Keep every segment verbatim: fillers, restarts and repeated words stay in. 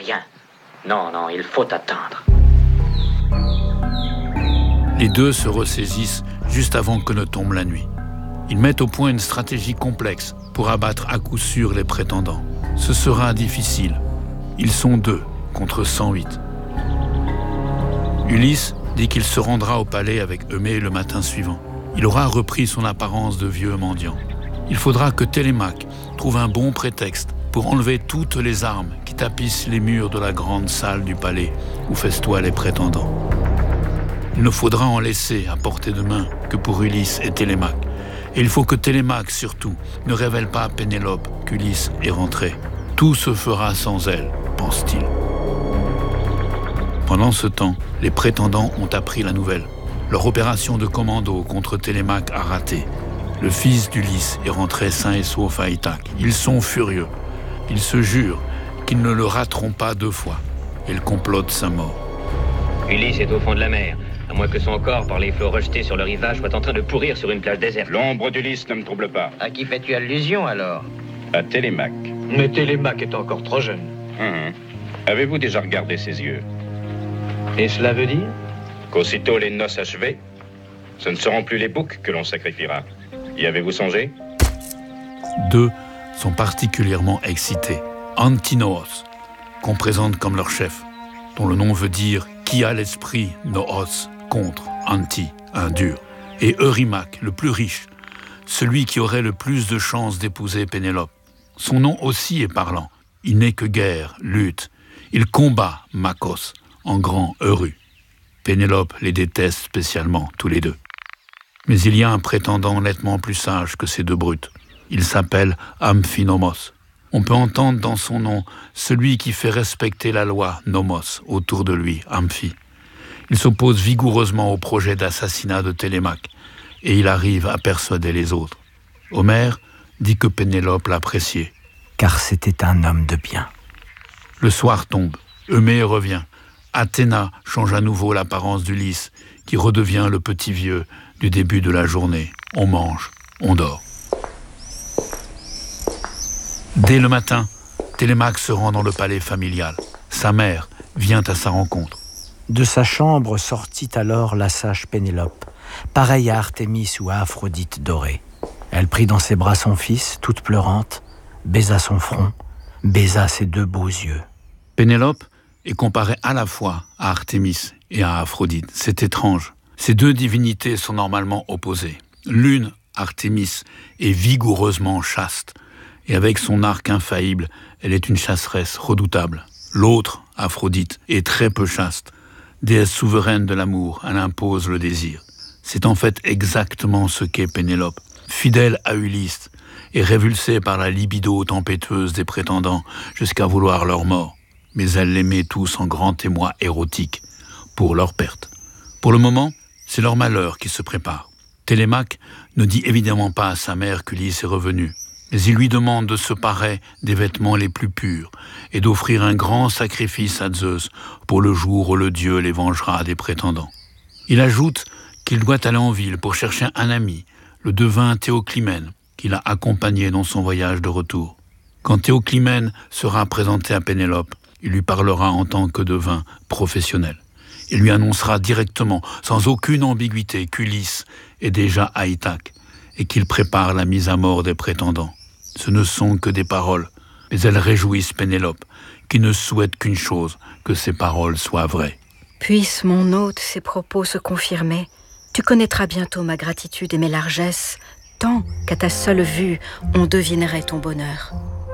rien. Non, non, il faut attendre. Les deux se ressaisissent juste avant que ne tombe la nuit. Ils mettent au point une stratégie complexe pour abattre à coup sûr les prétendants. Ce sera difficile. Ils sont deux contre cent huit. Ulysse dit qu'il se rendra au palais avec Eumée le matin suivant. Il aura repris son apparence de vieux mendiant. Il faudra que Télémaque trouve un bon prétexte pour enlever toutes les armes qui tapissent les murs de la grande salle du palais où festoient les prétendants. Il ne faudra en laisser à portée de main que pour Ulysse et Télémaque. Et il faut que Télémaque, surtout, ne révèle pas à Pénélope qu'Ulysse est rentré. Tout se fera sans elle, pense-t-il. Pendant ce temps, les prétendants ont appris la nouvelle. Leur opération de commando contre Télémaque a raté. Le fils d'Ulysse est rentré sain et sauf à Ithaque. Ils sont furieux. Ils se jurent qu'ils ne le rateront pas deux fois. Ils complotent sa mort. Ulysse est au fond de la mer. À moins que son corps, par les flots rejetés sur le rivage, soit en train de pourrir sur une plage déserte. L'ombre d'Ulysse ne me trouble pas. À qui fais-tu allusion, alors? À Télémaque. Mais Télémaque est encore trop jeune. Hum, hum. Avez-vous déjà regardé ses yeux? Et cela veut dire? Qu'aussitôt les noces achevées, ce ne seront plus les boucs que l'on sacrifiera. Y avez-vous songé? Deux sont particulièrement excités. Antinoos, qu'on présente comme leur chef, dont le nom veut dire « qui a l'esprit noos » contre anti, un dur, et Eurymaque, le plus riche, celui qui aurait le plus de chances d'épouser Pénélope. Son nom aussi est parlant. Il n'est que guerre, lutte. Il combat Makos, en grand Eury. Pénélope les déteste spécialement, tous les deux. Mais il y a un prétendant nettement plus sage que ces deux brutes. Il s'appelle Amphinomos. On peut entendre dans son nom celui qui fait respecter la loi, Nomos, autour de lui, Amphi. Il s'oppose vigoureusement au projet d'assassinat de Télémaque et il arrive à persuader les autres. Homère dit que Pénélope l'appréciait. Car c'était un homme de bien. Le soir tombe, Eumée revient. Athéna change à nouveau l'apparence d'Ulysse, qui redevient le petit vieux du début de la journée. On mange, on dort. Dès le matin, Télémaque se rend dans le palais familial. Sa mère vient à sa rencontre. De sa chambre sortit alors la sage Pénélope, pareille à Artémis ou à Aphrodite dorée. Elle prit dans ses bras son fils, toute pleurante, baisa son front, baisa ses deux beaux yeux. Pénélope est comparée à la fois à Artémis et à Aphrodite. C'est étrange. Ces deux divinités sont normalement opposées. L'une, Artémis, est vigoureusement chaste, et avec son arc infaillible, elle est une chasseresse redoutable. L'autre, Aphrodite, est très peu chaste. Déesse souveraine de l'amour, elle impose le désir. C'est en fait exactement ce qu'est Pénélope. Fidèle à Ulysse et révulsée par la libido tempétueuse des prétendants jusqu'à vouloir leur mort. Mais elle les met tous en grand émoi érotique pour leur perte. Pour le moment, c'est leur malheur qui se prépare. Télémaque ne dit évidemment pas à sa mère qu'Ulysse est revenu, mais il lui demande de se parer des vêtements les plus purs et d'offrir un grand sacrifice à Zeus pour le jour où le dieu les vengera des prétendants. Il ajoute qu'il doit aller en ville pour chercher un ami, le devin Théoclymène, qu'il a accompagné dans son voyage de retour. Quand Théoclymène sera présenté à Pénélope, il lui parlera en tant que devin professionnel. Il lui annoncera directement, sans aucune ambiguïté, qu'Ulysse est déjà à Ithaque et qu'il prépare la mise à mort des prétendants. Ce ne sont que des paroles, mais elles réjouissent Pénélope, qui ne souhaite qu'une chose, que ces paroles soient vraies. Puisse mon hôte ses propos se confirmer, tu connaîtras bientôt ma gratitude et mes largesses, tant qu'à ta seule vue, on devinerait ton bonheur.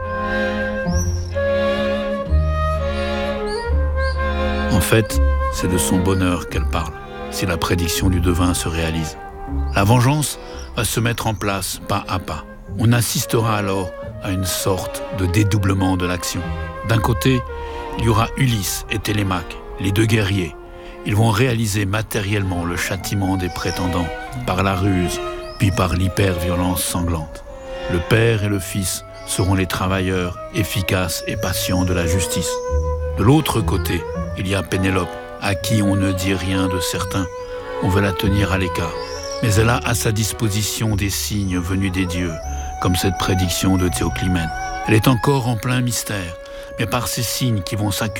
En fait, c'est de son bonheur qu'elle parle, si la prédiction du devin se réalise. La vengeance va se mettre en place pas à pas. On assistera alors à une sorte de dédoublement de l'action. D'un côté, il y aura Ulysse et Télémaque, les deux guerriers. Ils vont réaliser matériellement le châtiment des prétendants par la ruse, puis par l'hyper-violence sanglante. Le père et le fils seront les travailleurs efficaces et patients de la justice. De l'autre côté, il y a Pénélope, à qui on ne dit rien de certain. On veut la tenir à l'écart. Mais elle a à sa disposition des signes venus des dieux, comme cette prédiction de Théoclymène. Elle est encore en plein mystère, mais par ces signes qui vont s'accumuler,